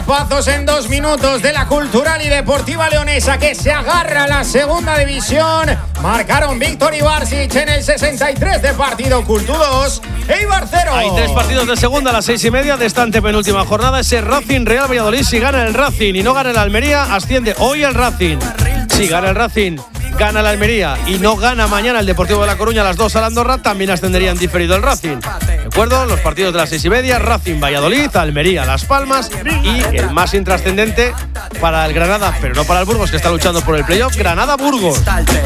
Golpazos en 2 minutos de la Cultural y Deportiva Leonesa, que se agarra a la segunda división. Marcaron Víctor Ibarsic en el 63 de partido. Cultu 2, Eibar 0. Hay 3 partidos de segunda a las 6:30 de esta antepenúltima jornada. Ese Racing Real Valladolid. Si gana el Racing y no gana el Almería, asciende hoy el Racing. Si gana el Racing, gana la Almería y no gana mañana el Deportivo de La Coruña a las 2 al Andorra, también ascendería en diferido el Racing. ¿De acuerdo? Los partidos de las 6:30, Racing Valladolid, Almería Las Palmas y el más intrascendente para el Granada, pero no para el Burgos, que está luchando por el playoff, Granada-Burgos.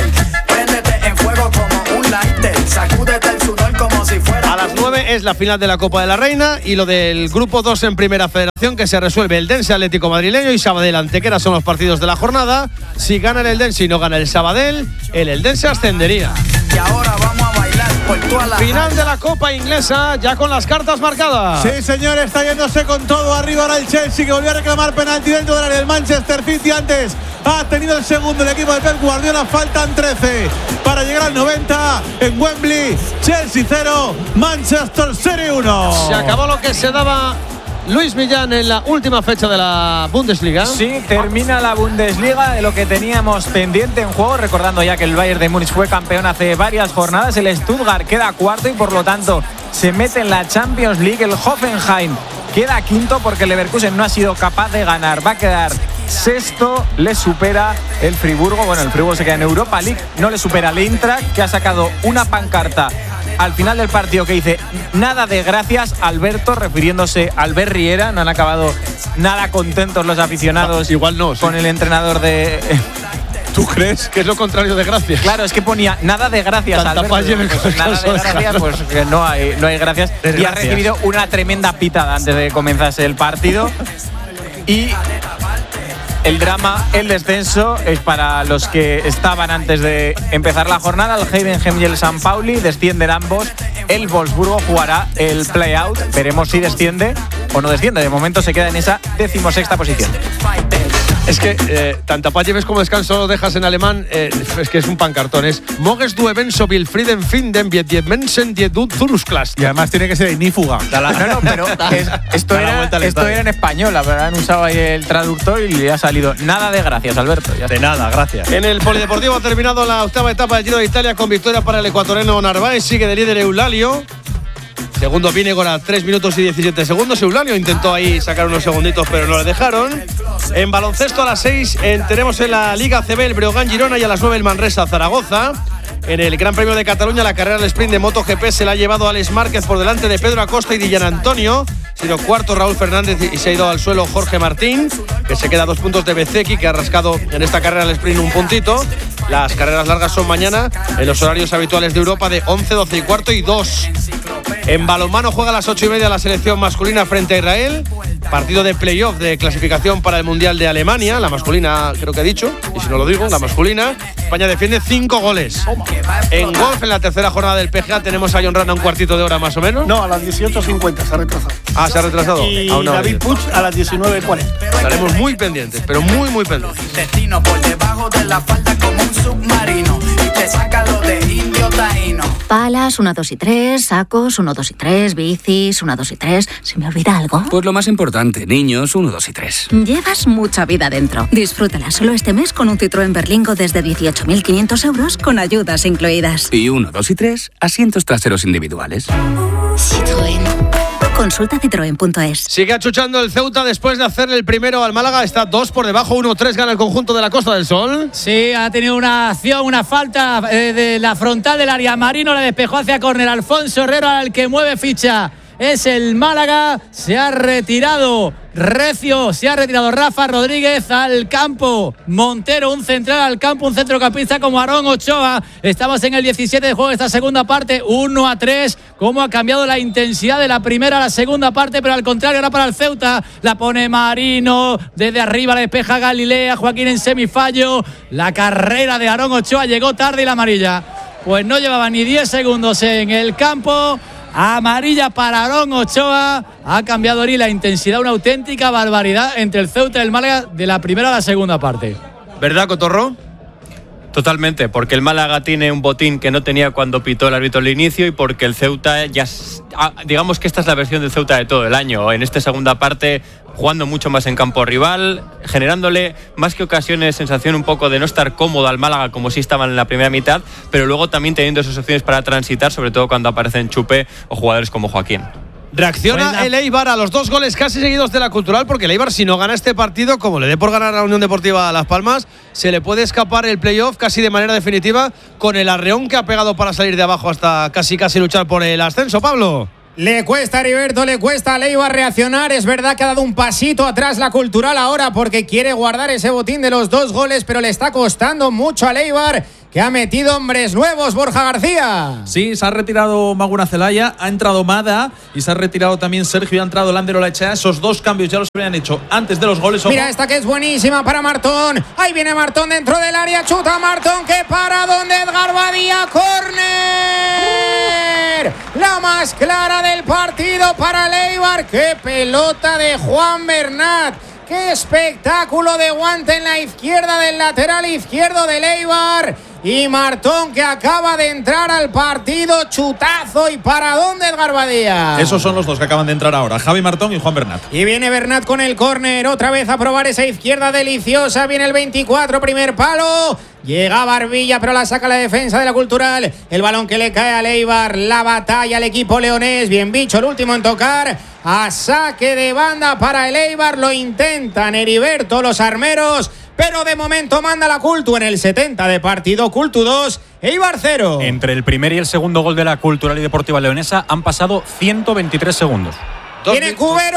A las 9 es la final de la Copa de la Reina y lo del Grupo 2 en Primera Federación, que se resuelve el Dense Atlético Madrileño y Sabadell Antequera. Son los partidos de la jornada. Si gana el Eldense y no gana el Sabadell, el Eldense ascendería. Y ahora vamos a bailar por toda la final de la Copa Inglesa, ya con las cartas marcadas. Sí, señor, está yéndose con todo arriba ahora el Chelsea, que volvió a reclamar penalti dentro del área. El Manchester City antes ha tenido el segundo el equipo de Pep Guardiola. Faltan 13 para llegar al 90 en Wembley. Chelsea 0, Manchester City 1. Se acabó lo que se daba Luis Millán en la última fecha de la Bundesliga. Sí, termina la Bundesliga de lo que teníamos pendiente en juego, recordando ya que el Bayern de Múnich fue campeón hace varias jornadas, el Stuttgart queda cuarto y por lo tanto se mete en la Champions League, el Hoffenheim queda quinto porque el Leverkusen no ha sido capaz de ganar, va a quedar sexto, le supera el Friburgo, bueno, el Friburgo se queda en Europa League, no le supera el Eintracht, que ha sacado una pancarta al final del partido que dice nada de gracias Alberto, refiriéndose a Albert Riera. No han acabado nada contentos los aficionados igual no, sí, con el entrenador de... ¿Tú crees que es lo contrario de gracias? Claro, es que ponía nada de gracias Alberto, pues nada de gracias, pues que no hay gracias. Y ha recibido una tremenda pitada antes de comenzarse el partido. Y el drama, el descenso, es para los que estaban antes de empezar la jornada. El Heidenheim y el San Pauli descienden ambos. El Wolfsburgo jugará el play-out. Veremos si desciende o no desciende. De momento se queda en esa 16ª posición. Es que tanta Pacheves como descanso lo dejas en alemán, es que es un pancartón. Es Moges du Ebenso Wilfrieden Finden die Menschen die du Zurusklast. Y además tiene que ser inífuga. No, pero esto era en español. Han usado ahí el traductor y le ha salido nada de gracias, Alberto. De nada, gracias. En el Polideportivo ha terminado la 8ª etapa del Giro de Italia con victoria para el ecuatoriano Narváez. Sigue de líder Eulalio. Segundo Vinegor a 3 minutos y 17 segundos. Eulalio intentó ahí sacar unos segunditos, pero no le dejaron. En baloncesto a las 6 tenemos en la Liga CB el Breogán Girona y a las 9 el Manresa Zaragoza. En el Gran Premio de Cataluña, la carrera del sprint de MotoGP se la ha llevado Alex Márquez por delante de Pedro Acosta y Dillan Antonio. Ha sido cuarto Raúl Fernández y se ha ido al suelo Jorge Martín, que se queda a 2 puntos de Bezzecchi, que ha rascado en esta carrera del sprint un puntito. Las carreras largas son mañana en los horarios habituales de Europa de 11, 12 y cuarto y 2. En balonmano juega a las 8:30 la selección masculina frente a Israel. Partido de playoff de clasificación para el Mundial de Alemania. La masculina, creo que he dicho, y si no lo digo, la masculina. España defiende 5 goles. En golf, en la tercera jornada del PGA, tenemos a Jon Rana un cuartito de hora más o menos. No, a las 18:50 se ha retrasado. Ah, se ha retrasado. Y David Puig a las 19:40. Estaremos muy pendientes, pero muy, muy pendientes. Destino por debajo de la falda como un submarino y te saca lo de indio taíno. Palas, 1, 2 y 3, sacos, 1, 2 y 3, bicis, 1, 2 y 3. ¿Se me olvida algo? Pues lo más importante, niños, 1, 2 y 3. Llevas mucha vida dentro. Disfrútala solo este mes con un Citroën Berlingo desde 18.500 euros con ayudas incluidas. Y 1, 2 y 3, asientos traseros individuales. Citroën. Consulta citroen.es. Sigue achuchando el Ceuta después de hacerle el primero al Málaga. Está 2 por debajo, 1-3 gana el conjunto de la Costa del Sol. Sí, ha tenido una acción, una falta de la frontal del área. Marino la despejó hacia córner. Alfonso Herrero al que mueve ficha. Es el Málaga. Se ha retirado Recio, se ha retirado Rafa Rodríguez al campo. Montero, un central al campo, un centrocampista como Aarón Ochoa. Estamos en el 17 de juego de esta segunda parte, 1-3. Cómo ha cambiado la intensidad de la primera a la segunda parte, pero al contrario, ahora para el Ceuta. La pone Marino, desde arriba la despeja Galilea, Joaquín en semifallo. La carrera de Aarón Ochoa llegó tarde y la amarilla. Pues no llevaba ni 10 segundos en el campo. Amarilla para Aarón Ochoa. Ha cambiado Ori la intensidad, una auténtica barbaridad entre el Ceuta y el Málaga de la primera a la segunda parte. ¿Verdad, Cotorro? Totalmente, porque el Málaga tiene un botín que no tenía cuando pitó el árbitro al inicio y porque el Ceuta digamos que esta es la versión del Ceuta de todo el año. En esta segunda parte, jugando mucho más en campo rival, generándole más que ocasiones sensación un poco de no estar cómodo al Málaga como sí estaban en la primera mitad, pero luego también teniendo esas opciones para transitar, sobre todo cuando aparecen Chupe o jugadores como Joaquín. Reacciona el Eibar a los 2 goles casi seguidos de la Cultural, porque el Eibar, si no gana este partido, como le dé por ganar a la Unión Deportiva Las Palmas, se le puede escapar el playoff casi de manera definitiva, con el arreón que ha pegado para salir de abajo hasta casi luchar por el ascenso. Pablo. Le cuesta a Heriberto, le cuesta a Leibar reaccionar. Es verdad que ha dado un pasito atrás la Cultural ahora porque quiere guardar ese botín de los 2 goles, pero le está costando mucho a Leibar, que ha metido hombres nuevos. Borja García. Sí, se ha retirado Maguna Zelaya, ha entrado Mada y se ha retirado también Sergio y ha entrado Lander Olaechea. Esos 2 cambios ya los habían hecho antes de los goles. Mira esta que es buenísima para Martón. Ahí viene Martón dentro del área, chuta Martón, que para donde Edgar Badía, córner. La más clara del partido para Leibar. ¡Qué pelota de Juan Bernat! ¡Qué espectáculo de guante en la izquierda del lateral izquierdo de Leibar! Y Martón, que acaba de entrar al partido, chutazo. ¿Y para dónde, Edgar Badía? Esos son los 2 que acaban de entrar ahora, Javi Martón y Juan Bernat. Y viene Bernat con el córner, otra vez a probar esa izquierda deliciosa. Viene el 24, primer palo. Llega Barbilla, pero la saca la defensa de la Cultural. El balón que le cae a Leibar. La batalla al equipo leonés. Bien bicho, el último en tocar. A saque de banda para el Eibar. Lo intentan Heriberto, los armeros, pero de momento manda la Cultu en el 70 de partido. Cultu 2, Eibar 0. Entre el primer y el segundo gol de la Cultural y Deportiva Leonesa han pasado 123 segundos. Tiene Cubero,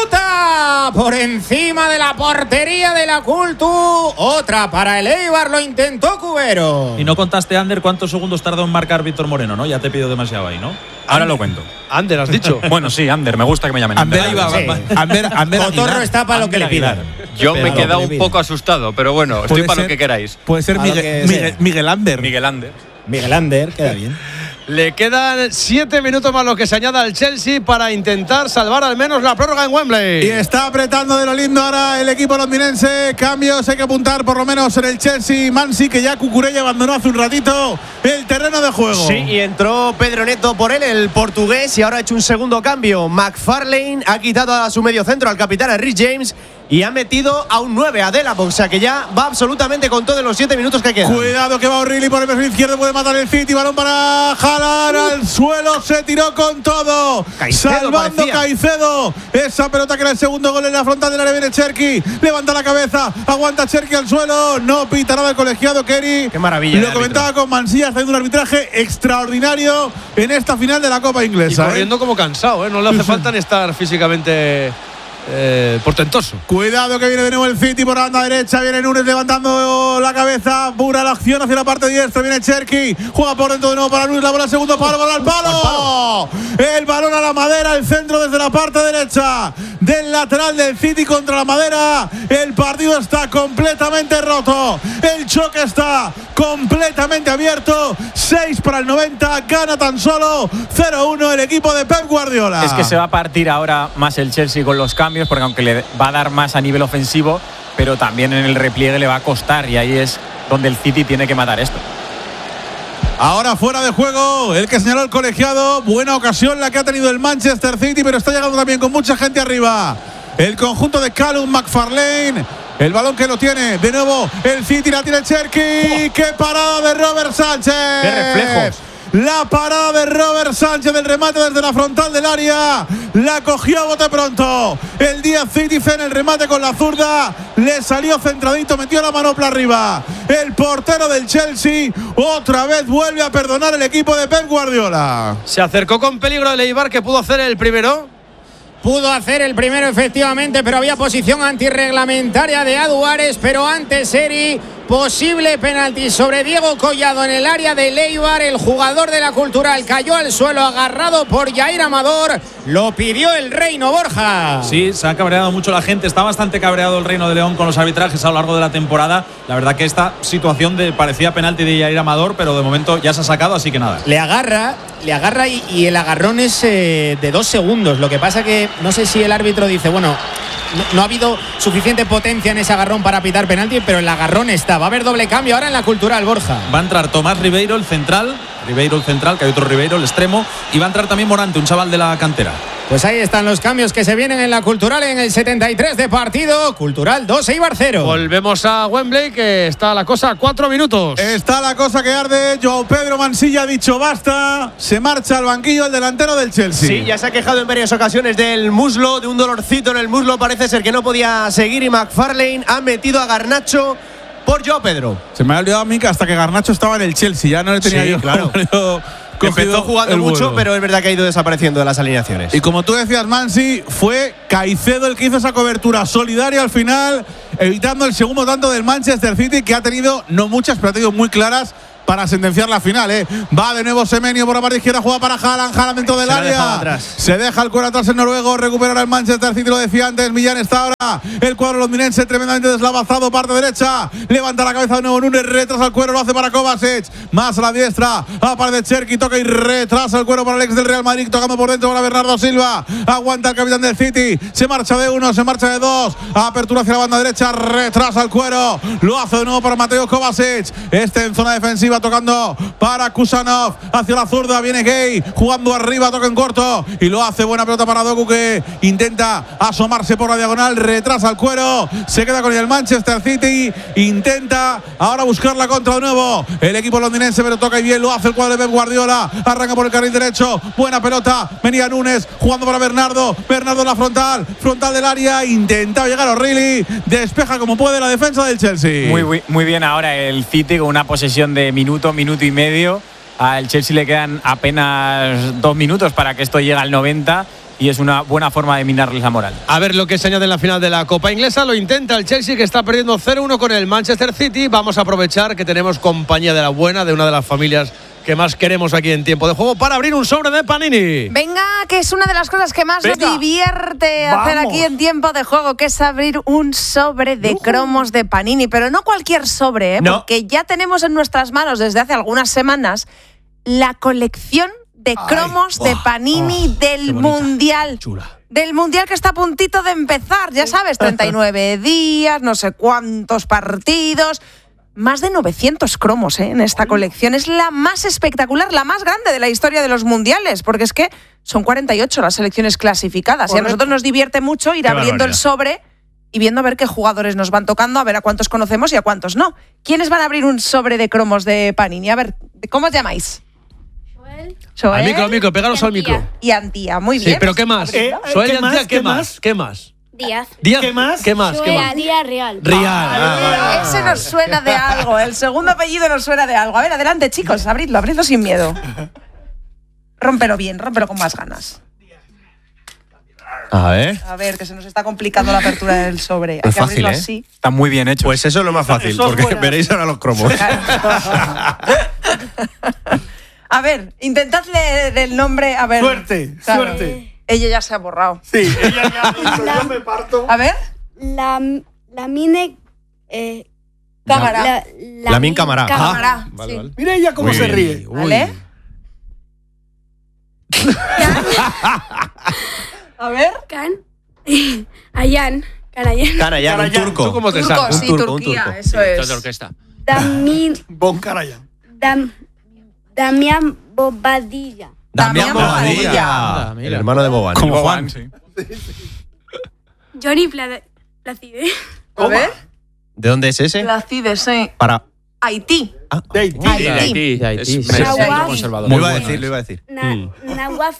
chuta por encima de la portería de la Cultu. Otra para el Eibar, lo intentó Cubero. Y no contaste, Ander, cuántos segundos tardó en marcar Víctor Moreno, ¿no? Ya te pido demasiado ahí, ¿no? Ahora lo cuento. Ander, has dicho. Bueno, sí, Ander, me gusta que me llamen Ander. Ander Cotorro está para lo que le pidan. Yo me he quedado un poco asustado, pero bueno, estoy para lo que queráis. Puede ser Miguel Ander. Miguel Ander. Miguel Ander, queda bien. Le quedan 7 minutos más lo que se añada al Chelsea para intentar salvar al menos la prórroga en Wembley. Y está apretando de lo lindo ahora el equipo londinense. Cambios, hay que apuntar por lo menos en el Chelsea. Mansi, que ya Cucurella abandonó hace un ratito el terreno de juego. Sí, y entró Pedro Neto por él, el portugués, y ahora ha hecho un segundo cambio. McFarlane ha quitado a su mediocentro, al capitán, a Rhys James, y ha metido a un 9, a Delapong, o sea que ya va absolutamente con todo en los 7 minutos que quedan. Cuidado que va O'Reilly por el perfil izquierdo, puede matar el City, balón para jalar al suelo, se tiró con todo, Caicedo salvando parecía. Caicedo, esa pelota que era el segundo gol en la frontal del área, viene Cherki, levanta la cabeza, aguanta Cherki al suelo, no pita nada el colegiado Kerry. Qué maravilla. Lo comentaba con Mansilla, haciendo un arbitraje extraordinario en esta final de la Copa Inglesa. Y corriendo como cansado, no le hace falta ni estar físicamente portentoso. Cuidado que viene de nuevo el City por la banda derecha. Viene Núñez levantando la cabeza. Pura la acción hacia la parte diestra. Viene Cherki. Juega por dentro de nuevo para Núñez. La bola al segundo palo. Balón al palo. El balón a la madera. El centro desde la parte derecha del lateral del City contra la madera. El partido está completamente roto. El choque está completamente abierto. 6 para el 90. Gana tan solo 0-1 el equipo de Pep Guardiola. Es que se va a partir ahora más el Chelsea con los cambios, porque aunque le va a dar más a nivel ofensivo, pero también en el repliegue le va a costar, y ahí es donde el City tiene que matar esto. Ahora fuera de juego, el que señaló el colegiado. Buena ocasión la que ha tenido el Manchester City, pero está llegando también con mucha gente arriba. El conjunto de Callum McFarlane. El balón que lo tiene de nuevo el City, la tiene Cherki. ¡Qué parada de Robert Sánchez! ¡Qué reflejos! La parada de Robert Sánchez del remate desde la frontal del área. La cogió a bote pronto. El Díaz Citizen, el remate con la zurda. Le salió centradito, metió la manopla arriba. El portero del Chelsea otra vez vuelve a perdonar el equipo de Pep Guardiola. Se acercó con peligro el Eibar, que pudo hacer el primero. Pudo hacer el primero efectivamente, pero había posición antirreglamentaria de Aduares, pero antes Eri, posible penalti sobre Diego Collado en el área de Eibar. El jugador de la Cultural cayó al suelo agarrado por Jair Amador. Lo pidió el Reino, Borja. Sí, se ha cabreado mucho la gente. Está bastante cabreado el Reino de León con los arbitrajes a lo largo de la temporada. La verdad que esta situación parecía penalti de Jair Amador, pero de momento ya se ha sacado, así que nada. Le agarra y el agarrón es de 2 segundos. Lo que pasa que no sé si el árbitro dice, bueno, no ha habido suficiente potencia en ese agarrón para pitar penalti, pero el agarrón está. Va a haber doble cambio ahora en la Cultural, Borja. Va a entrar Tomás Ribeiro, el central, que hay otro Ribeiro, el extremo, y va a entrar también Morante, un chaval de la cantera. Pues ahí están los cambios que se vienen en la Cultural en el 73 de partido. Cultural 2, Eibar 0. Volvemos a Wembley, que está la cosa a 4 minutos. Está la cosa que arde. Joao Pedro Mansilla ha dicho basta. Se marcha al banquillo el delantero del Chelsea. Sí, ya se ha quejado en varias ocasiones del muslo, de un dolorcito en el muslo. Parece ser que no podía seguir y McFarlane ha metido a Garnacho por Joao Pedro. Se me ha olvidado a mí que hasta que Garnacho estaba en el Chelsea. Ya no le tenía yo. Claro. Empezó jugando mucho, pero es verdad que ha ido desapareciendo de las alineaciones. Y como tú decías, Mansi, fue Caicedo el que hizo esa cobertura solidaria al final, evitando el segundo tanto del Manchester City, que ha tenido no muchas, pero ha tenido muy claras para sentenciar la final. Va de nuevo Semenyo por la parte izquierda, juega para Haaland dentro del área. Se deja el cuero atrás el noruego, recuperará el Manchester City, lo decía antes, Millán está ahora. El cuadro londinense tremendamente deslavazado, parte derecha, levanta la cabeza de nuevo Núñez, retrasa el cuero, lo hace para Kovacic, más a la diestra, aparece Cherki, toca y retrasa el cuero para el ex del Real Madrid, tocando por dentro para Bernardo Silva, aguanta el capitán del City, se marcha de uno, se marcha de dos, apertura hacia la banda derecha, retrasa el cuero, lo hace de nuevo para Mateo Kovacic, en zona defensiva, tocando para Kusanov, hacia la zurda, viene Gay, jugando arriba, toca en corto, y lo hace, buena pelota para Doku, que intenta asomarse por la diagonal, retrasa el cuero, se queda con el Manchester City, intenta ahora buscar la contra de nuevo el equipo londinense, pero toca y bien, lo hace el cuadro de Pep Guardiola, arranca por el carril derecho, buena pelota, venía Núñez, jugando para Bernardo en la frontal del área, intenta llegar a O'Reilly, despeja como puede la defensa del Chelsea. Muy bien ahora el City con una posesión de minuto y medio. Al Chelsea le quedan apenas 2 minutos para que esto llegue al 90 y es una buena forma de minarles la moral. A ver lo que se añade en la final de la Copa Inglesa. Lo intenta el Chelsea, que está perdiendo 0-1 con el Manchester City. Vamos a aprovechar que tenemos compañía de la buena, de una de las familias que más queremos aquí en tiempo de juego, para abrir un sobre de Panini. Venga, que es una de las cosas que más nos divierte hacer aquí en tiempo de juego, que es abrir un sobre de cromos de Panini, pero no cualquier sobre, no. Porque ya tenemos en nuestras manos desde hace algunas semanas la colección de cromos de Panini del Mundial. Chula. Del Mundial que está a puntito de empezar, ya sabes, 39 días, no sé cuántos partidos. Más de 900 cromos en esta colección. Es la más espectacular, la más grande de la historia de los mundiales, porque es que son 48 las selecciones clasificadas. Correcto. Y a nosotros nos divierte mucho ir abriendo el sobre y viendo a ver qué jugadores nos van tocando, a ver a cuántos conocemos y a cuántos no. ¿Quiénes van a abrir un sobre de cromos de Panini? A ver, ¿cómo os llamáis? Joel. Al micro, pegaros al micro. Y Antía, muy bien. Sí, pero ¿qué más? Joel y Antía, ¿qué más? Díaz. ¿Qué más? Díaz Real. Ese nos suena de algo. El segundo apellido nos suena de algo. A ver, adelante, chicos, abridlo sin miedo. Rómpelo bien, rómpelo con más ganas. A ver, que se nos está complicando la apertura del sobre. Es fácil, así. Está muy bien hecho. Pues eso es lo más fácil, porque veréis ahora los cromos. A ver, intentadle del nombre. A ver. Suerte. Ella ya se ha borrado. Sí, ella ya yo me parto. A ver. La mine. Cámara. La min cámara. Cámara. Vale. Mira ella cómo se ríe. ¿Vale? A ver. Ayan, un turco. ¿Tú cómo te sabes? Sí, Turquía, eso es. de orquesta. Bon Karayan. Damián Bobadilla. Damián Bobadilla. El hermano de Boban. Como Juan, sí. Johnny Placide. A ver. ¿De dónde es ese? Placide, sí. Para Haití. De Haití. Es conservador. Lo iba a decir. Nawaf.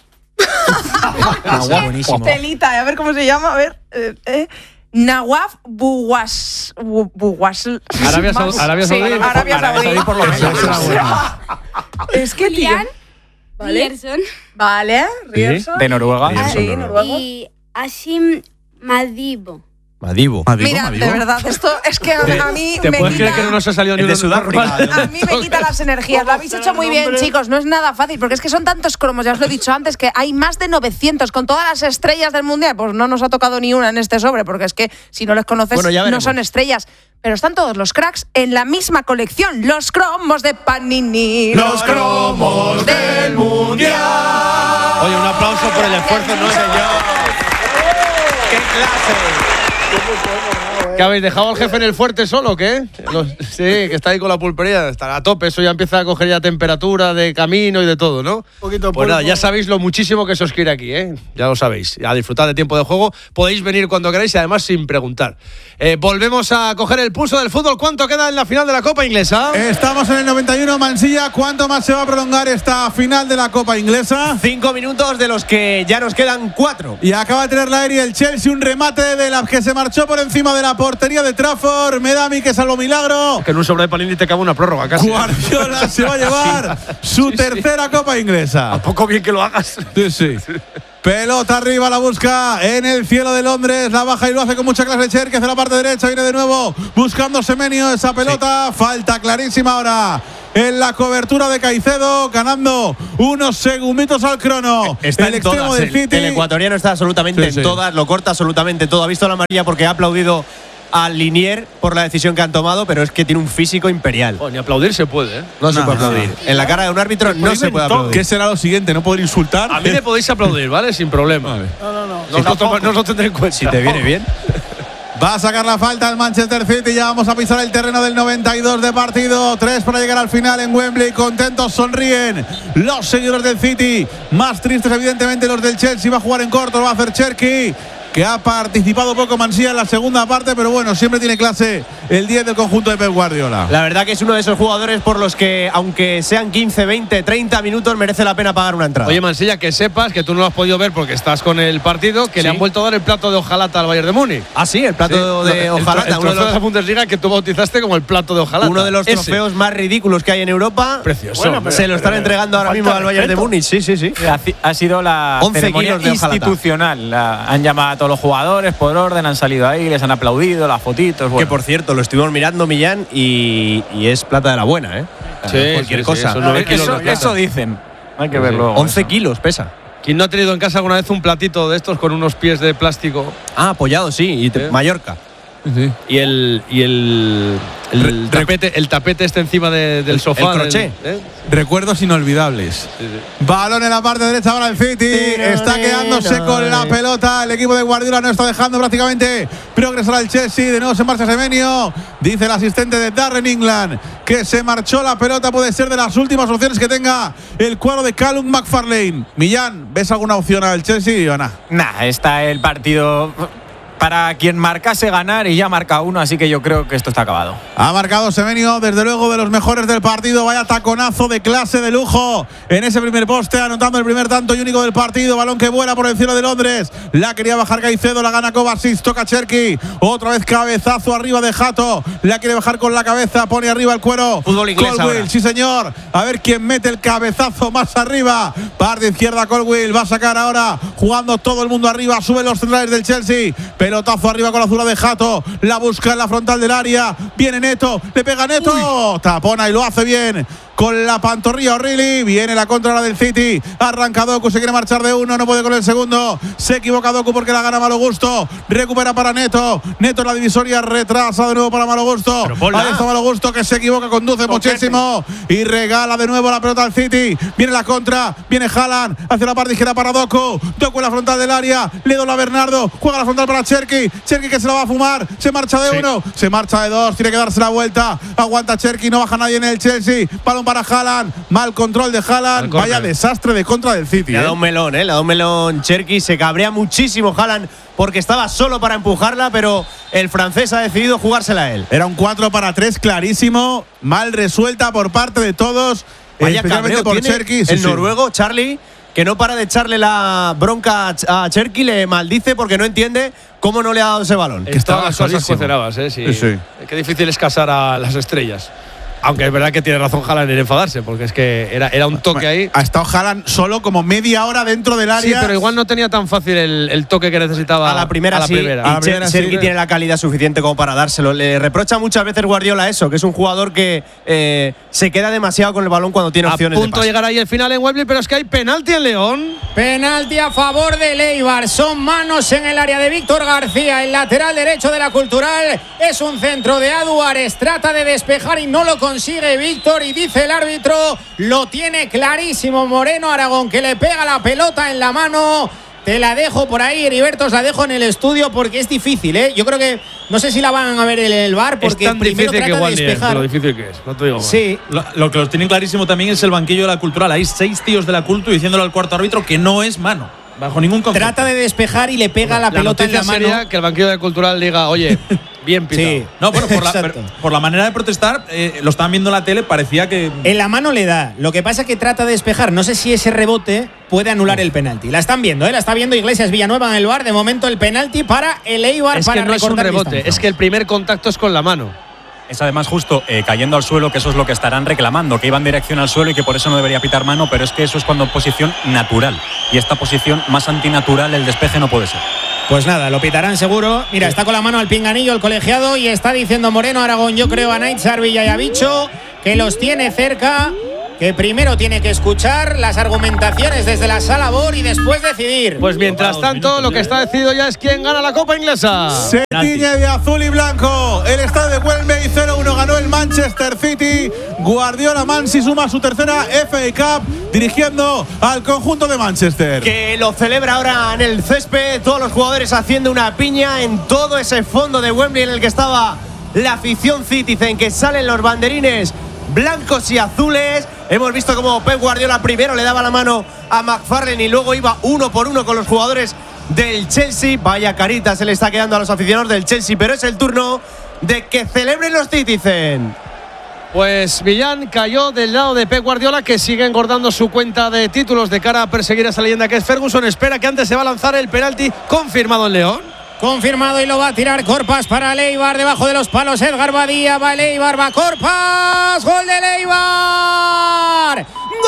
Buenísimo. Telita, a ver cómo se llama. A ver. Nawaf Buwas. Arabia Saudí. Arabia Saudí. Por lo menos. Es que Julián Rierson. Vale, Rierson. De Noruega. Sí, noruego. Y Hashim Madibo. Mira, de verdad, esto es que a mí ¿Te me puedes quita... creer que no nos ha salido ni de Sudáfrica? A mí me quita las energías. Lo habéis hecho muy bien, chicos. No es nada fácil, porque es que son tantos cromos, ya os lo he dicho antes, que hay más de 900 con todas las estrellas del Mundial. Pues no nos ha tocado ni una en este sobre, porque es que si no les conoces, no son estrellas. Pero están todos los cracks en la misma colección. Los cromos de Panini. Los cromos del Mundial. Oye, un aplauso por el esfuerzo, ¿no, señor? ¡Qué clase! ¿Que habéis dejado al jefe en el fuerte solo, qué? Sí, que está ahí con la pulpería, está a tope, eso ya empieza a coger ya temperatura de camino y de todo, ¿no? Pues nada, ya sabéis lo muchísimo que se os quiere aquí, ¿eh? Ya lo sabéis, a disfrutar de tiempo de juego, podéis venir cuando queráis y además sin preguntar. Volvemos a coger el pulso del fútbol. ¿Cuánto queda en la final de la Copa Inglesa? Estamos en el 91, Mansilla. ¿Cuánto más se va a prolongar esta final de la Copa Inglesa? 5 minutos, de los que ya nos quedan 4. Y acaba de tener la aérea el Chelsea, un remate de la que se marchó por encima de la portería de Trafford. Medami que salvó milagro. Que en un sobre de Panini te cabe una prórroga casi. Guardiola se va a llevar su tercera Copa Inglesa. ¿A poco bien que lo hagas? Sí. Pelota arriba, la busca en el cielo de Londres, la baja y lo hace con mucha clase Cherki hacia la parte derecha, viene de nuevo buscando Semenyo esa pelota, falta clarísima ahora en la cobertura de Caicedo, ganando unos segunditos al crono. Está el en extremo todas, del City. El ecuatoriano está absolutamente en todas, lo corta absolutamente todo. Ha visto la amarilla porque ha aplaudido al Linier por la decisión que han tomado, pero es que tiene un físico imperial. Ni aplaudir se puede, ¿eh? No se puede aplaudir. En la cara de un árbitro no se puede aplaudir. ¿Qué será lo siguiente? ¿No poder insultar? A mí me podéis aplaudir, ¿vale? Sin problema. Vale. No os lo tendré en cuenta. Si te viene bien. Va a sacar la falta el Manchester City. Ya vamos a pisar el terreno del 92 de partido. 3 para llegar al final en Wembley. Contentos, sonríen los seguidores del City. Más tristes, evidentemente, los del Chelsea. Va a jugar en corto, lo va a hacer Cherki, que ha participado poco Mansilla en la segunda parte, pero bueno, siempre tiene clase el 10 del conjunto de Pep Guardiola. La verdad que es uno de esos jugadores por los que, aunque sean 15, 20, 30 minutos, merece la pena pagar una entrada. Oye, Mansilla, que sepas que tú no lo has podido ver porque estás con el partido, que le han vuelto a dar el plato de hojalata al Bayern de Múnich. Ah, sí, el plato de hojalata. El trofeo de la Bundesliga que tú bautizaste como el plato de hojalata. Uno de los trofeos más ridículos que hay en Europa. Precioso. Bueno, se lo están entregando ahora mismo al Bayern de Múnich. Sí. Ha sido la 11 ceremonia kilos de hojalata. institucional. Han llamado a todos los jugadores por orden, han salido ahí, les han aplaudido, las fotitos. Bueno. Que por cierto, lo estuvimos mirando, Millán, y es plata de la buena, ¿eh? Cualquier cosa. Eso dicen. Hay que verlo. 11 kilos pesa. ¿Quién no ha tenido en casa alguna vez un platito de estos con unos pies de plástico? Ah, apoyado, sí. Y Mallorca. Sí. Y el tapete este encima del sofá. El crochet. Recuerdos inolvidables. Balón en la parte derecha para el City. Está quedándose con la pelota. El equipo de Guardiola no está dejando prácticamente progresar al Chelsea. De nuevo se marcha Semenyo. Dice el asistente de Darren England que se marchó la pelota. Puede ser de las últimas opciones que tenga el cuadro de Callum McFarlane. Millán, ¿ves alguna opción al Chelsea o nada? Nah, está el partido para quien marcase ganar y ya marca uno, así que yo creo que esto está acabado. Ha marcado Semenyo, desde luego de los mejores del partido. Vaya taconazo de clase, de lujo en ese primer poste, anotando el primer tanto y único del partido. Balón que vuela por el cielo de Londres. La quería bajar Caicedo, la gana Kovacic, toca Cherki. Otra vez cabezazo arriba de Jato. La quiere bajar con la cabeza, pone arriba el cuero. Fútbol inglés Colwill, ahora. sí señor. A ver quién mete el cabezazo más arriba. Parte izquierda Colwill, va a sacar ahora, jugando todo el mundo arriba. Suben los centrales del Chelsea. Pelotazo arriba con la zurda de Jato. La busca en la frontal del área. Viene Neto. Le pega Neto. Uy. Tapona y lo hace bien con la pantorrilla O'Reilly. Viene la contra del City. Arranca Doku. Se quiere marchar de uno. No puede con el segundo. Se equivoca Doku porque la gana Malo Gusto. Recupera para Neto. Neto en la divisoria. Retrasa de nuevo para Malo Gusto. Ahí está Malo Gusto que se equivoca. Conduce muchísimo. Y regala de nuevo la pelota al City. Viene la contra. Viene Haaland. Hacia la parte izquierda para Doku. Doku en la frontal del área. Le dobla a Bernardo. Juega la frontal para Cherki. Cherki que se la va a fumar. Se marcha de uno. Se marcha de dos. Tiene que darse la vuelta. Aguanta Cherki. No baja nadie en el Chelsea. Balón para Haaland. Mal control de Haaland. Vaya desastre de contra del City. Le ha dado un melón, le ha dado un melón Cherki. Se cabrea muchísimo Haaland porque estaba solo para empujarla, pero el francés ha decidido jugársela a él. Era un 4-3 clarísimo. Mal resuelta por parte de todos. Vaya especialmente cabreo por tiene Cherki. el noruego, Charlie, que no para de echarle la bronca a Cherki, le maldice porque no entiende cómo no le ha dado ese balón. Estaban las cosas cocinadas, sí. Qué difícil es casar a las estrellas. Aunque es verdad que tiene razón Haaland en enfadarse, porque es que era un toque ahí. Ha estado Haaland solo como media hora dentro del área. Sí, pero igual no tenía tan fácil el toque que necesitaba. A la primera sí. Cherki tiene la calidad suficiente como para dárselo. Le reprocha muchas veces Guardiola eso, que es un jugador que se queda demasiado con el balón cuando tiene opciones de pase. A punto de llegar ahí el final en Wembley, pero es que hay penalti en León. Penalti a favor de Eibar. Son manos en el área de Víctor García, el lateral derecho de la Cultural. Es un centro de Aduares. Trata de despejar y no lo consigue Víctor, y dice el árbitro, lo tiene clarísimo Moreno Aragón, que le pega la pelota en la mano. Te la dejo por ahí, Heriberto, os la dejo en el estudio porque es difícil, ¿eh? Yo creo que no sé si la van a ver en el VAR porque es tan primero difícil trata que de despejar. lo difícil que es, no te digo más. Sí. Lo que los tienen clarísimo también es el banquillo de la Cultural. Hay 6 tíos de la Cultu diciéndole al cuarto árbitro que no es mano. Bajo ningún concepto. Trata de despejar y le pega la pelota en la mano. Sería que el banquillo de Cultural diga, oye, bien pitado. Sí. No, bueno, por la manera de protestar, lo estaban viendo en la tele, parecía que… En la mano le da. Lo que pasa es que trata de despejar. No sé si ese rebote puede anular el penalti. La están viendo, ¿eh? La está viendo Iglesias Villanueva en el VAR. De momento el penalti para el Eibar. Es para que no es un rebote, distancia. es que el primer contacto es con la mano. Es además justo cayendo al suelo, que eso es lo que estarán reclamando, que iba en dirección al suelo y que por eso no debería pitar mano, pero es que eso es cuando posición natural. Y esta posición más antinatural, el despeje no puede ser. Pues nada, lo pitarán seguro. Mira, está con la mano al pinganillo el colegiado y está diciendo Moreno Aragón, yo creo a Naitzar Villayavicho, que los tiene cerca, que primero tiene que escuchar las argumentaciones desde la sala VAR y después decidir. Pues mientras tanto, lo que está decidido ya es quién gana la Copa Inglesa. Se tiñe de azul y blanco. El estadio de Wembley 0-1 ganó el Manchester City. Guardiola Mansi suma su tercera FA Cup dirigiendo al conjunto de Manchester. Que lo celebra ahora en el césped, todos los jugadores haciendo una piña en todo ese fondo de Wembley en el que estaba la afición Citizen, que salen los banderines blancos y azules. Hemos visto como Pep Guardiola primero le daba la mano a McFarlane y luego iba uno por uno con los jugadores del Chelsea. Vaya carita se le está quedando a los aficionados del Chelsea, pero es el turno de que celebren los Citizen. Pues Millán cayó del lado de Pep Guardiola, que sigue engordando su cuenta de títulos de cara a perseguir a esa leyenda que es Ferguson. Espera que antes se va a lanzar el penalti confirmado en León. Confirmado y lo va a tirar Corpas para el Eibar. Debajo de los palos Edgar Badía. Va el Eibar, va Corpas. Gol del Eibar.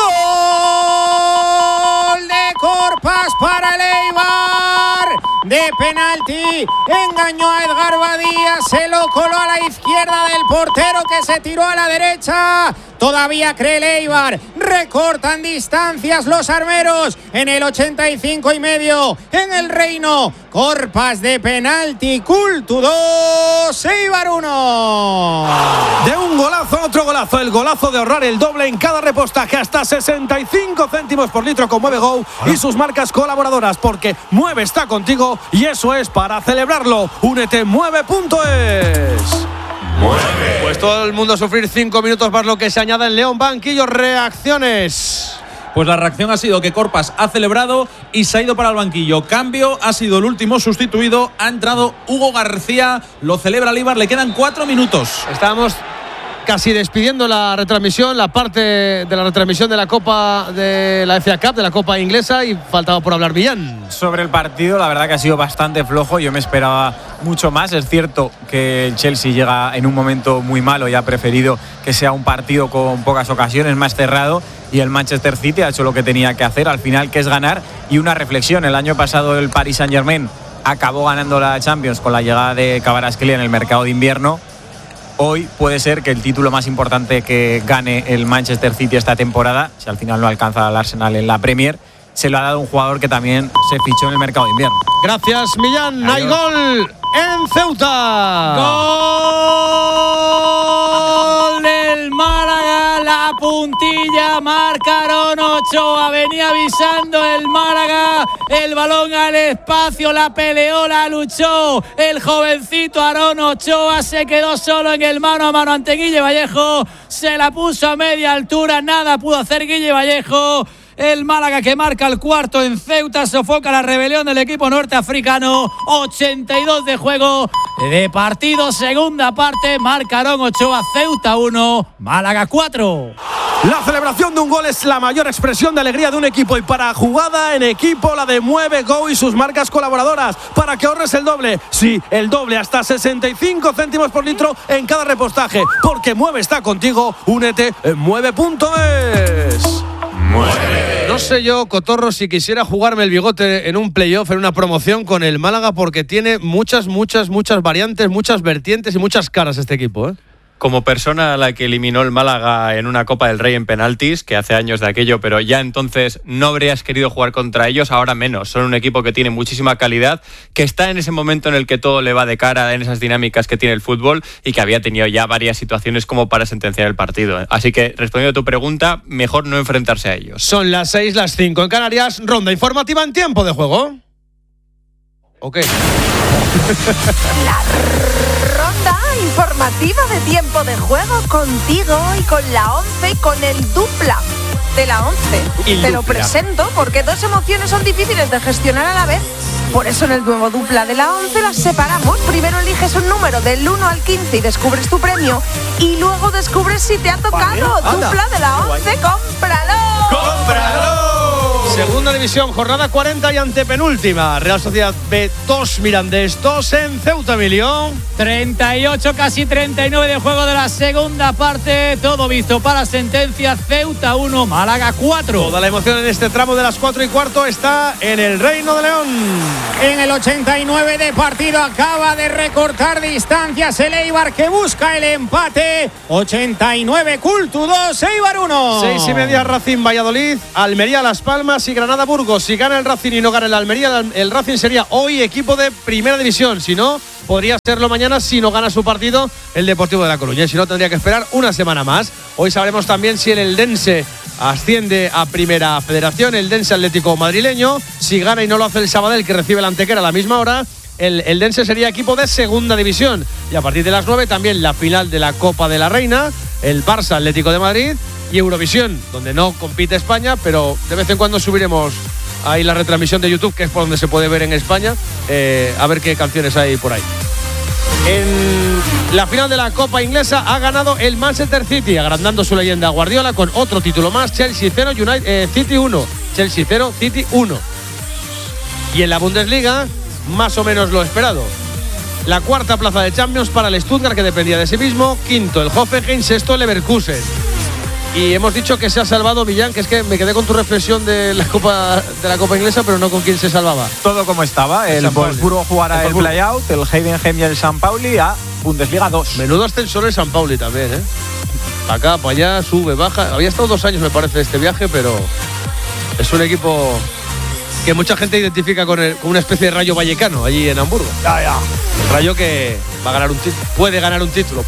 Gol de Corpas para el Eibar. De penalti. Engañó a Edgar Badía. Se lo coló a la izquierda del portero que se tiró a la derecha. Todavía cree el Eibar. Recortan distancias los armeros. En el 85,5. En el Reino. Corpas de penalti. Cultu 2. Eibar 1. De un golazo a otro golazo. El golazo de ahorrar el doble en cada repostaje. Hasta 65 céntimos por litro con Mueve Go y sus marcas colaboradoras. Porque Mueve está contigo y eso es para celebrarlo. Únete mueve.es. Pues todo el mundo a sufrir 5 minutos más lo que se añade en León. Banquillo, reacciones. Pues la reacción ha sido que Corpas ha celebrado y se ha ido para el banquillo. Cambio, ha sido el último sustituido. Ha entrado Hugo García. Lo celebra el Eibar. Le quedan 4 minutos. Estábamos casi despidiendo la retransmisión, la parte de la retransmisión de la Copa de la FA Cup, de la Copa Inglesa, y faltaba por hablar Millán. Sobre el partido, la verdad que ha sido bastante flojo. Yo me esperaba mucho más. Es cierto que el Chelsea llega en un momento muy malo y ha preferido que sea un partido con pocas ocasiones, más cerrado. Y el Manchester City ha hecho lo que tenía que hacer al final, que es ganar. Y una reflexión: el año pasado el Paris Saint-Germain acabó ganando la Champions con la llegada de Kvaratskhelia en el mercado de invierno. Hoy puede ser que el título más importante que gane el Manchester City esta temporada, si al final no alcanza al Arsenal en la Premier, se lo ha dado un jugador que también se fichó en el mercado de invierno. Gracias, Millán. Hay gol en Ceuta. Gol del Málaga, la puntilla, marca Aarón Ochoa. Venía avisando el Málaga, el balón al espacio, la peleó, la luchó. El jovencito Aarón Ochoa se quedó solo en el mano a mano ante Guille Vallejo. Se la puso a media altura, nada pudo hacer Guille Vallejo. El Málaga, que marca el cuarto en Ceuta, sofoca la rebelión del equipo norteafricano. 82 de juego de partido, segunda parte, marca Aarón Ochoa. Ceuta 1, Málaga 4. La celebración de un gol es la mayor expresión de alegría de un equipo, y para jugada en equipo la de Mueve Go y sus marcas colaboradoras, para que ahorres el doble. Sí, el doble, hasta 65 céntimos por litro en cada repostaje, porque Mueve está contigo. Únete en mueve.es. No sé yo, Cotorro, si quisiera jugarme el bigote en un playoff, en una promoción con el Málaga, porque tiene muchas variantes, muchas vertientes y muchas caras este equipo, ¿eh? Como persona a la que eliminó el Málaga en una Copa del Rey en penaltis, que hace años de aquello, pero ya entonces no habrías querido jugar contra ellos, ahora menos. Son un equipo que tiene muchísima calidad, que está en ese momento en el que todo le va de cara, en esas dinámicas que tiene el fútbol, y que había tenido ya varias situaciones como para sentenciar el partido. Así que, respondiendo a tu pregunta, mejor no enfrentarse a ellos. Son las 6, las 5 en Canarias. Ronda informativa en tiempo de juego. ¿O qué? La ronda informativa de tiempo de juego contigo y con la 11 y con el dupla de la 11. Te lo presento porque 2 emociones son difíciles de gestionar a la vez. Por eso en el nuevo dupla de la 11 las separamos. Primero eliges un número del 1 al 15 y descubres tu premio. Y luego descubres si te ha tocado. Dupla de la 11, cómpralo. ¡Cómpralo! Segunda división, jornada 40 y antepenúltima. Real Sociedad B2, Mirandés 2 en Ceuta, Emilio. 38, casi 39 de juego de la segunda parte. Todo visto para sentencia. Ceuta 1, Málaga 4. Toda la emoción en este tramo de las 4:15 está en el Reino de León. En el 89 de partido acaba de recortar distancias el Eibar, que busca el empate. 89 Cultu 2, Eibar 1. 6:30 Racing Valladolid, Almería Las Palmas y Granada Burgos. Si gana el Racing y no gana el Almería, el Racing sería hoy equipo de primera división. Si no, podría serlo mañana si no gana su partido el Deportivo de La Coruña. Y si no, tendría que esperar una semana más. Hoy sabremos también si el Eldense asciende a Primera Federación, el Eldense Atlético madrileño. Si gana y no lo hace el Sabadell, que recibe el Antequera a la misma hora, el Eldense sería equipo de segunda división. Y a partir de las 9 también la final de la Copa de la Reina, el Barça Atlético de Madrid y Eurovisión, donde no compite España, pero de vez en cuando subiremos ahí la retransmisión de YouTube, que es por donde se puede ver en España, a ver qué canciones hay por ahí. En la final de la Copa Inglesa ha ganado el Manchester City, agrandando su leyenda Guardiola con otro título más. Chelsea 0, City 1. Chelsea 0, City 1. Y en la Bundesliga, más o menos lo esperado. La cuarta plaza de Champions para el Stuttgart, que dependía de sí mismo. Quinto el Hoffenheim, sexto el Leverkusen. Y hemos dicho que se ha salvado Millán, que es que me quedé con tu reflexión de la Copa Inglesa, pero no con quién se salvaba. Todo como estaba. El Wolfsburgo jugará el play-out, el Heidenheim y el San Pauli a Bundesliga 2. Menudo ascensor el San Pauli también, ¿eh? Para acá, para allá, sube, baja. Había estado 2 años, me parece, este viaje, pero es un equipo que mucha gente identifica con una especie de Rayo Vallecano allí en Hamburgo. El Rayo que va a ganar un título, puede ganar un título.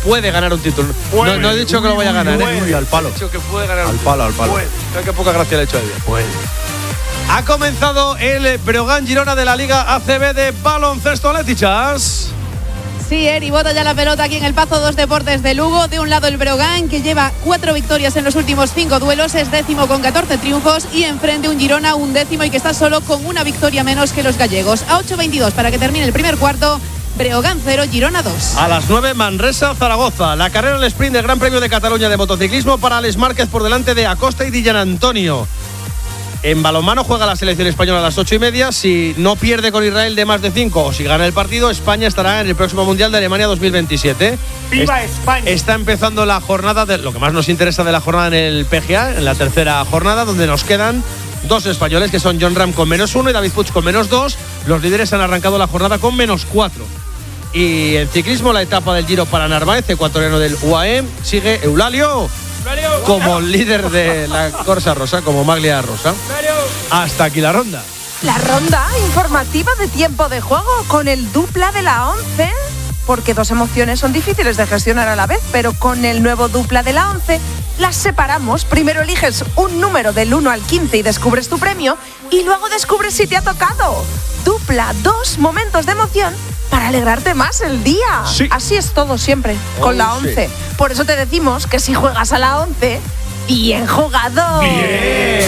No he dicho que lo vaya a ganar, al palo. He dicho que puede ganar al palo. Creo que poca gracia le he hecho a bien. Ha comenzado el Breogán Girona de la Liga ACB de baloncesto, Letichas. Sí, Eri bota ya la pelota aquí en el Pazo 2 Deportes de Lugo. De un lado el Breogán, que lleva 4 victorias en los últimos 5 duelos, es décimo con 14 triunfos, y enfrente un Girona, un décimo, y que está solo con una victoria menos que los gallegos. A 8:22 para que termine el primer cuarto. Breogán 0, Girona 2. A las 9, Manresa, Zaragoza. La carrera en el sprint del Gran Premio de Cataluña de motociclismo para Alex Márquez por delante de Acosta y Di Gianantonio. En balonmano juega la selección española a las 8:30. Si no pierde con Israel de más de 5 o si gana el partido, España estará en el próximo Mundial de Alemania 2027. ¡Viva España! Está empezando la jornada, lo que más nos interesa de la jornada en el PGA, en la tercera jornada, donde nos quedan 2 españoles, que son John Ram con -1 y David Puig con -2. Los líderes han arrancado la jornada con -4. Y en ciclismo, la etapa del Giro para Narváez, ecuatoriano del UAE, sigue Eulalio como líder de la Corsa Rosa, como Maglia Rosa. Hasta aquí la ronda. La ronda informativa de tiempo de juego con el dupla de la 11, porque 2 emociones son difíciles de gestionar a la vez, pero con el nuevo dupla de la 11 las separamos. Primero eliges un número del 1 al 15 y descubres tu premio, y luego descubres si te ha tocado. Dupla, 2 momentos de emoción para alegrarte más el día. Sí. Así es todo siempre, con la 11. Sí. Por eso te decimos que si juegas a la 11, bien jugado. Bien.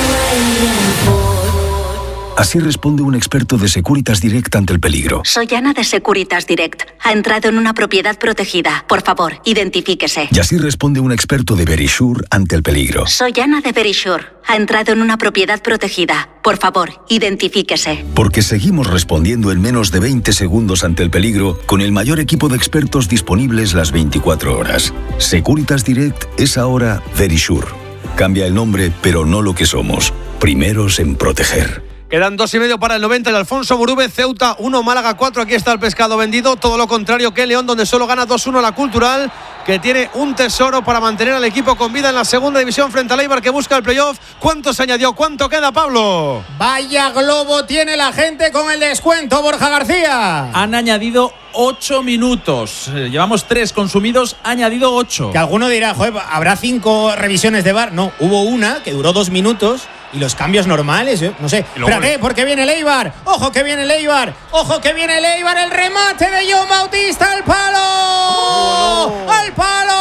Así responde un experto de Securitas Direct ante el peligro. Soy Ana de Securitas Direct. Ha entrado en una propiedad protegida. Por favor, identifíquese. Y así responde un experto de Verisure ante el peligro. Soy Ana de Verisure. Ha entrado en una propiedad protegida. Por favor, identifíquese. Porque seguimos respondiendo en menos de 20 segundos ante el peligro con el mayor equipo de expertos disponibles las 24 horas. Securitas Direct es ahora Verisure. Cambia el nombre, pero no lo que somos. Primeros en proteger. Quedan 2:30 para el 90. El Alfonso Burube, Ceuta 1, Málaga 4. Aquí está el pescado vendido. Todo lo contrario que León, donde solo gana 2-1 la Cultural, que tiene un tesoro para mantener al equipo con vida en la segunda división frente al Eibar, que busca el playoff. ¿Cuánto se añadió? ¿Cuánto queda, Pablo? Vaya globo tiene la gente con el descuento, Borja García. Han añadido 8 minutos. Llevamos 3 consumidos, ha añadido 8. Que alguno dirá, joder, ¿habrá 5 revisiones de VAR? No, hubo una que duró 2 minutos y los cambios normales, no sé. Espérate, porque viene el Eibar. Ojo que viene el Eibar. Ojo que viene el Eibar. El remate de John Bautista al palo. Al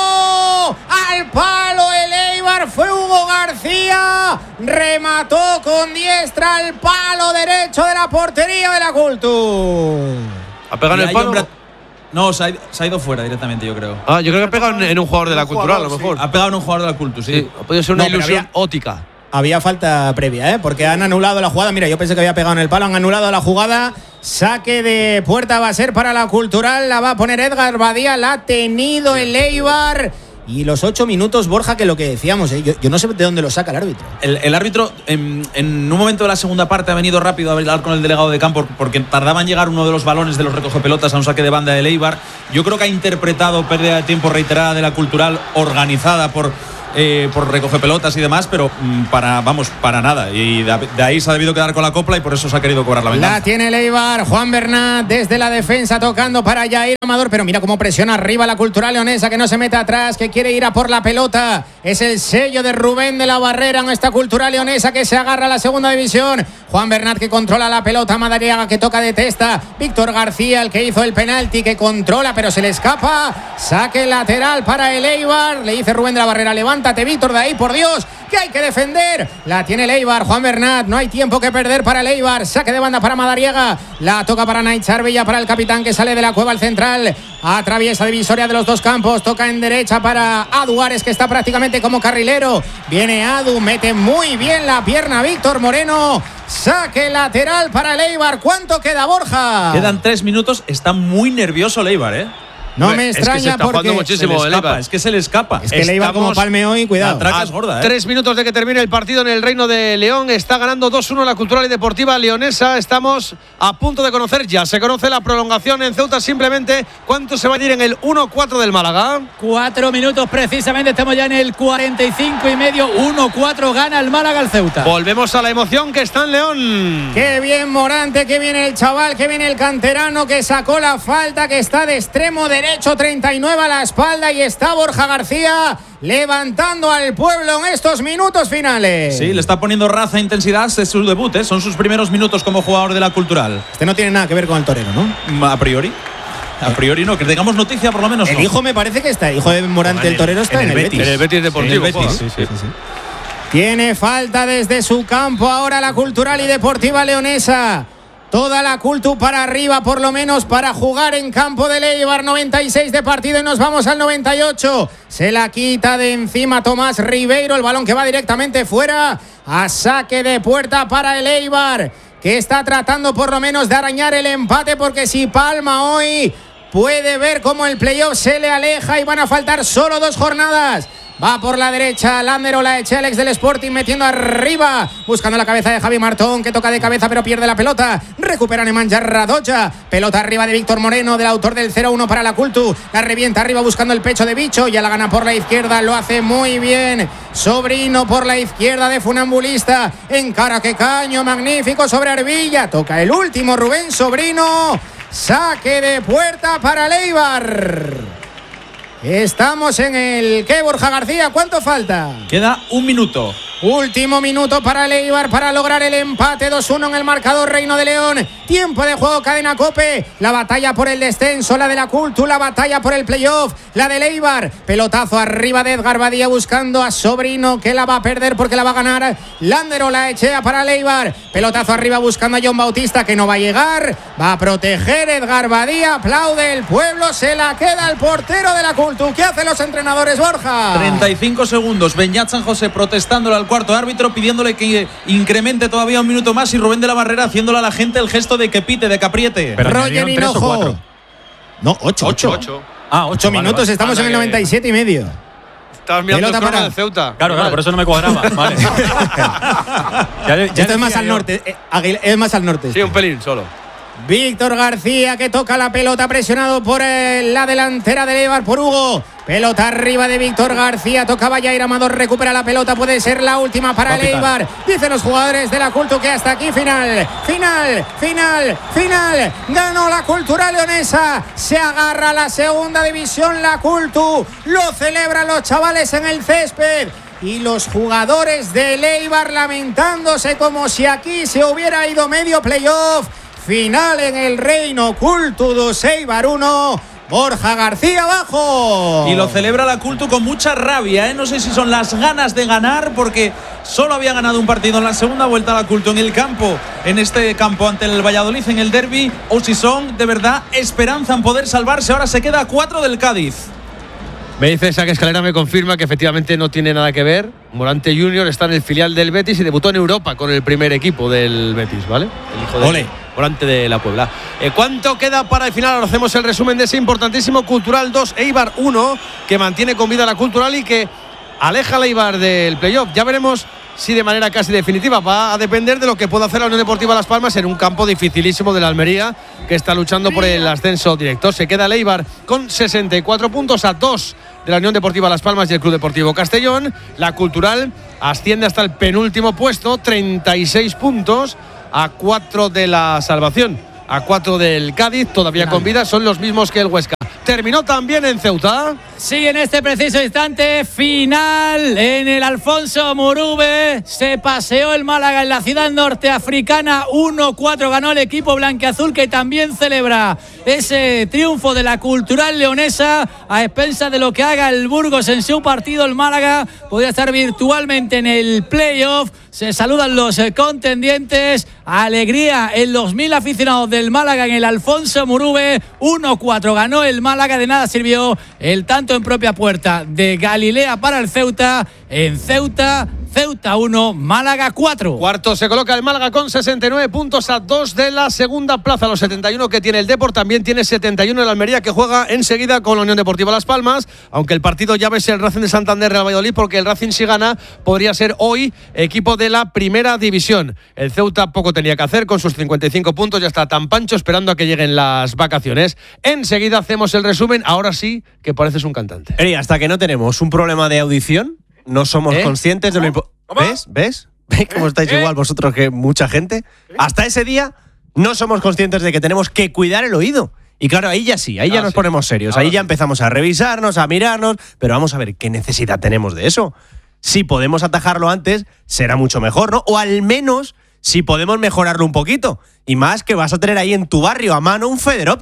palo. Al palo el Eibar. Fue Hugo García. Remató con diestra al palo derecho de la portería de la Cultu. ¿Ha pegado en el palo? No, se ha ido fuera directamente, yo creo. Yo creo que ha pegado en un jugador de la Cultural, a lo mejor. Ha pegado en un jugador de la Cultu, sí. Ha podido ser una ilusión óptica. Había falta previa, porque han anulado la jugada. Mira, yo pensé que había pegado en el palo, han anulado la jugada. Saque de puerta va a ser para la Cultural, la va a poner Edgar Badía, la ha tenido el Eibar. Y los 8 minutos, Borja, que lo que decíamos, yo no sé de dónde lo saca el árbitro. El árbitro, en un momento de la segunda parte, ha venido rápido a hablar con el delegado de campo porque tardaba en llegar uno de los balones de los recogepelotas a un saque de banda del Eibar. Yo creo que ha interpretado pérdida de tiempo reiterada de la Cultural, organizada por recogepelotas y demás, pero para nada. Y de ahí se ha debido quedar con la copla y por eso se ha querido cobrar la venganza. La tiene el Eibar, Juan Bernat desde la defensa tocando para Jair Amador, pero mira cómo presiona arriba la Cultural leonesa, que no se mete atrás, que quiere ir a por la pelota. Es el sello de Rubén de la Barrera en esta Cultural leonesa que se agarra a la segunda división. Juan Bernat que controla la pelota, Madariaga que toca de testa, Víctor García el que hizo el penalti que controla pero se le escapa. Saque lateral para el Eibar, le dice Rubén de la Barrera, levántate Víctor de ahí, por Dios, que hay que defender. La tiene el Eibar, Juan Bernat, no hay tiempo que perder para el Eibar. Saque de banda para Madariaga, la toca para Naichar Villa, para el capitán que sale de la cueva al central, atraviesa divisoria de los dos campos, toca en derecha para Aduares que está prácticamente como carrilero. Viene Adu, mete muy bien la pierna Víctor Moreno. Saque lateral para el Eibar. ¿Cuánto queda, Borja? Quedan 3 minutos. Está muy nervioso el Eibar, No me extraña, es que se está jugando muchísimo el Eibar. Es que se le escapa. Es que el Eibar como palme hoy, cuidado. La traca es gorda, 3 minutos de que termine el partido en el Reino de León. Está ganando 2-1 la Cultural y Deportiva Leonesa. Estamos a punto de conocer, ya se conoce la prolongación en Ceuta. Simplemente, ¿cuánto se va a ir en el 1-4 del Málaga? 4 minutos precisamente. Estamos ya en el 45 y medio. 1-4 gana el Málaga al Ceuta. Volvemos a la emoción que está en León. Qué bien Morante, qué bien el chaval, qué bien el canterano que sacó la falta, que está de extremo derecho, 39 a la espalda, y está Borja García levantando al pueblo en estos minutos finales. Sí, le está poniendo raza e intensidad. Es su debut, son sus primeros minutos como jugador de la Cultural. Este no tiene nada que ver con el torero, ¿no? A priori no, que tengamos noticia por lo menos. El hijo me parece que está, el hijo de Morante, el torero, está en el Betis. En el Betis Deportivo. Sí. Tiene falta desde su campo ahora la Cultural y Deportiva Leonesa. Toda la Cultu para arriba, por lo menos para jugar en campo del Eibar. 96 de partido y nos vamos al 98. Se la quita de encima Tomás Ribeiro. El balón que va directamente fuera. A saque de puerta para el Eibar, que está tratando por lo menos de arañar el empate, porque si palma hoy puede ver cómo el playoff se le aleja y van a faltar solo 2 jornadas. Va por la derecha Lander Olaechea, ex del Sporting, metiendo arriba, buscando la cabeza de Javi Martón, que toca de cabeza pero pierde la pelota. Recupera Nemanja Radoja, pelota arriba de Víctor Moreno, del autor del 0-1 para la Cultu. La revienta arriba buscando el pecho de Bicho, ya la gana por la izquierda, lo hace muy bien Sobrino por la izquierda de Funambulista. Encara que caño magnífico sobre Arbilla, toca el último Rubén Sobrino. Saque de puerta para el Eibar. Estamos en el... ¿Qué, Borja García? ¿Cuánto falta? Queda 1 minuto. Último minuto para el Eibar para lograr el empate. 2-1 en el marcador, Reino de León. Tiempo de juego, Cadena COPE. La batalla por el descenso, la de la Cultu, la batalla por el playoff, la del Eibar. Pelotazo arriba de Edgar Badía buscando a Sobrino, que la va a perder porque la va a ganar Lander Olaechea para el Eibar. Pelotazo arriba buscando a John Bautista, que no va a llegar. Va a proteger Edgar Badía. Aplaude el pueblo. Se la queda el portero de la Cultu. ¿Qué hacen los entrenadores, Borja? 35 segundos. Beñat San José protestándole al cuarto árbitro, pidiéndole que incremente todavía 1 minuto más, y Rubén de la Barrera haciéndole a la gente el gesto de que pite, de que apriete. Roger Hinojo. No, 8. 8 minutos, estamos en el 97 y medio. Estabas mirando el crono de Ceuta. Claro, por eso no me cuadraba. Vale. Esto es más al norte. Es más al norte. Sí, un pelín solo. Víctor García, que toca la pelota, presionado por la delantera de Eibar, por Hugo. Pelota arriba de Víctor García, tocaba Jair Amador, recupera la pelota, puede ser la última para el Eibar. Dicen los jugadores de la Cultu que hasta aquí final. Ganó la Cultural leonesa, se agarra la segunda división la Cultu, lo celebran los chavales en el césped. y los jugadores del Eibar lamentándose como si aquí se hubiera ido medio playoff. Final en el Reino Cultu 2, Eibar 1. Borja García abajo. Y lo celebra la Cultu con mucha rabia, ¿eh? No sé si son las ganas de ganar, porque solo había ganado un partido en la segunda vuelta la Cultu en el campo, en este campo ante el Valladolid en el derbi, o si son de verdad esperanza en poder salvarse. Ahora se queda a 4 del Cádiz. Me dice Saque Escalera, me confirma que efectivamente no tiene nada que ver. Morante Junior está en el filial del Betis y debutó en Europa con el primer equipo del Betis, ¿vale? El hijo de Morante de la Puebla. ¿Cuánto queda para el final? Ahora hacemos el resumen de ese importantísimo Cultural 2, Eibar 1, que mantiene con vida la Cultural y que aleja al Eibar del playoff. Ya veremos si de manera casi definitiva. Va a depender de lo que pueda hacer la Unión Deportiva Las Palmas en un campo dificilísimo de la Almería, que está luchando por el ascenso directo. Se queda el Eibar con 64 puntos a 2 de la Unión Deportiva Las Palmas y el Club Deportivo Castellón. La Cultural asciende hasta el penúltimo puesto, 36 puntos, a 4 de la salvación, a 4 del Cádiz, todavía con vida, son los mismos que el Huesca. Terminó también en Ceuta. Sí, en este preciso instante final en el Alfonso Murube. Se paseó el Málaga en la ciudad norteafricana. 1-4 ganó el equipo blanquiazul, que también celebra ese triunfo de la Cultural leonesa a expensas de lo que haga el Burgos en su partido. El Málaga podría estar virtualmente en el playoff. Se saludan los contendientes. Alegría en los 1000 aficionados del Málaga en el Alfonso Murube. 1-4 ganó el Málaga. De nada sirvió el tanto en propia puerta de Galilea para el Ceuta. En Ceuta 1, Málaga 4. Cuarto se coloca el Málaga con 69 puntos a 2 de la segunda plaza. Los 71 que tiene el Depor, también tiene 71 el Almería, que juega enseguida con la Unión Deportiva Las Palmas, aunque el partido ya ves el Racing de Santander Real Valladolid, porque el Racing, si gana, podría ser hoy equipo de la primera división. El Ceuta poco tenía que hacer con sus 55 puntos, ya está tan pancho esperando a que lleguen las vacaciones. Enseguida hacemos el resumen. Ahora sí que pareces un cantante. Hasta que no tenemos un problema de audición, no somos conscientes de lo importante. ¿Ves cómo estáis igual vosotros que mucha gente? Hasta ese día no somos conscientes de que tenemos que cuidar el oído. Y claro, ahí ya sí, nos ponemos serios. Ahí ya empezamos a revisarnos, a mirarnos, pero vamos a ver qué necesidad tenemos de eso. Si podemos atajarlo antes, será mucho mejor, ¿no? O al menos si podemos mejorarlo un poquito. Y más que vas a tener ahí en tu barrio a mano un Federop.